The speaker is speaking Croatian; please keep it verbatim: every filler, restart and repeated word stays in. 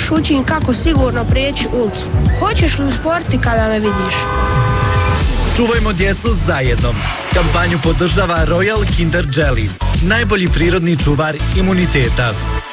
učim kako sigurno prijeći ulicu. Hoćeš li usporiti kada me vidiš? Čuvajmo djecu zajedno. Kampanju podržava Royal Kinder Jelly, najbolji prirodni čuvar imuniteta.